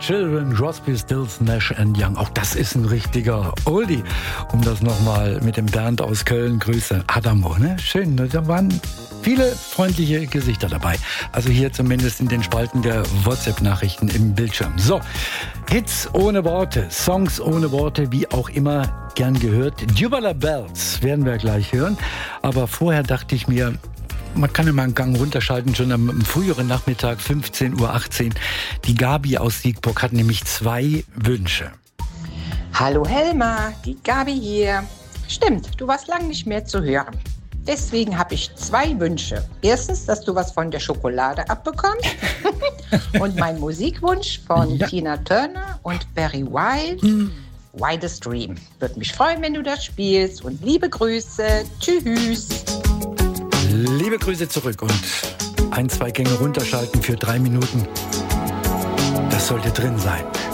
Children, Crosby, Stills, Nash & Young. Auch das ist ein richtiger Oldie. Um das nochmal mit dem Bernd aus Köln, Grüße. Adamo, ne? Schön, da waren viele freundliche Gesichter dabei. Also hier zumindest in den Spalten der WhatsApp-Nachrichten im Bildschirm. So, Hits ohne Worte, Songs ohne Worte, wie auch immer gern gehört. Jubala Bells werden wir gleich hören. Aber vorher dachte ich mir, man kann ja mal einen Gang runterschalten, schon am früheren Nachmittag, 15:18 Uhr. Die Gabi aus Siegburg hat nämlich 2 Wünsche. Hallo Helma, die Gabi hier. Stimmt, du warst lange nicht mehr zu hören. Deswegen habe ich 2 Wünsche. Erstens, dass du was von der Schokolade abbekommst. Und mein Musikwunsch von Tina Turner und Barry White, Wildest Dream. Würde mich freuen, wenn du das spielst. Und liebe Grüße. Tschüss. Liebe Grüße zurück und 1, 2 Gänge runterschalten für 3 Minuten. Das sollte drin sein.